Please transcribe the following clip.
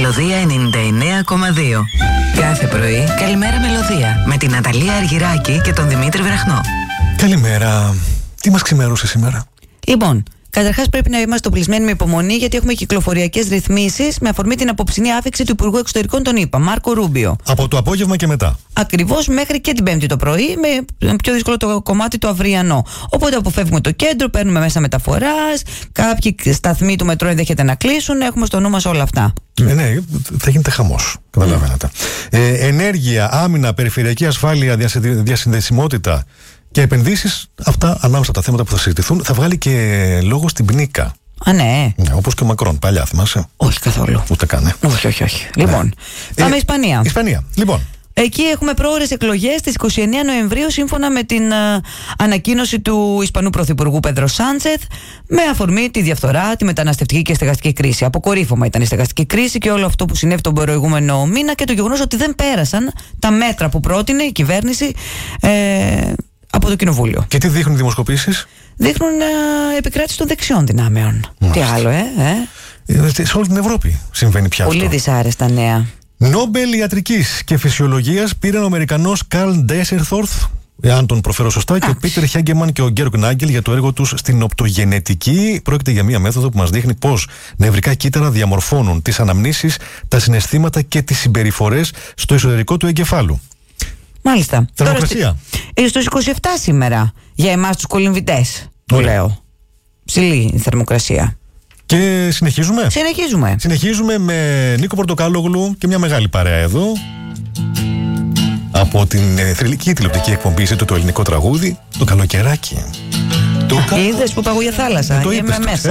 Μελωδία 99,2. Κάθε πρωί, καλημέρα Μελωδία. Με την Ναταλία Αργυράκη και τον Δημήτρη Βραχνό. Καλημέρα. Τι μας ξημερούσε σήμερα? Λοιπόν, καταρχάς πρέπει να είμαστε οπλισμένοι με υπομονή, γιατί έχουμε κυκλοφοριακές ρυθμίσεις με αφορμή την απόψινή άφηξη του Υπουργού Εξωτερικών των ΗΠΑ, Μάρκο Ρούμπιο. Από το απόγευμα και μετά. Ακριβώς μέχρι και την Πέμπτη το πρωί, με πιο δύσκολο το κομμάτι το αυριανό. Οπότε αποφεύγουμε το κέντρο, παίρνουμε μέσα μεταφοράς, κάποιοι σταθμοί του μετρό ενδέχεται να κλείσουν, έχουμε στο νου μας όλα αυτά. Ναι, θα γίνεται χαμός. Καταλαβαίνετε. Ενέργεια, άμυνα, περιφερειακή ασφάλεια, διασυνδεσιμότητα και επενδύσεις, αυτά ανάμεσα τα θέματα που θα συζητηθούν, θα βγάλει και λόγο στην Πνίκα. Α, ναι. Όπως και ο Μακρόν, παλιά θυμάσαι? Όχι καθόλου. Ούτε καν. Όχι. Λοιπόν, πάμε Ισπανία. Ισπανία. Λοιπόν. Εκεί έχουμε πρόωρες εκλογές στις 29 Νοεμβρίου, σύμφωνα με την ανακοίνωση του Ισπανού Πρωθυπουργού Πέντρο Σάντσεθ, με αφορμή τη διαφθορά, τη μεταναστευτική και στεγαστική κρίση. Αποκορύφωμα ήταν η στεγαστική κρίση και όλο αυτό που συνέβη τον προηγούμενο μήνα και το γεγονός ότι δεν πέρασαν τα μέτρα που πρότεινε η κυβέρνηση από το Κοινοβούλιο. Και τι δείχνουν οι δημοσκοπήσεις? Δείχνουν επικράτηση των δεξιών δυνάμεων. Τι άλλο, Σε όλη την Ευρώπη συμβαίνει πια αυτό. Πολύ δυσάρεστα νέα. Νόμπελ ιατρικής και φυσιολογίας πήραν ο Αμερικανός Καρλ Ντέσερθορθ, εάν τον προφέρω σωστά, και ο Πίτερ Χέγκεμαν και ο Γκέροκ Νάγκελ για το έργο τους στην οπτογενετική. Πρόκειται για μία μέθοδο που μας δείχνει πώς νευρικά κύτταρα διαμορφώνουν τις αναμνήσεις, τα συναισθήματα και τις συμπεριφορές στο εσωτερικό του εγκεφάλου. Μάλιστα. Θερμοκρασία. Στους 27 σήμερα για εμάς τους κολυμβητές. Το λέω. Ψηλή η θερμοκρασία. Και συνεχίζουμε. Συνεχίζουμε με Νίκο Πορτοκάλογλου και μια μεγάλη παρέα εδώ. Από την θρυλική τηλεοπτική εκπομπή του το ελληνικό τραγούδι, το καλοκαιράκι. Είδες που παγώ για θάλασσα. Είμαι μέσα.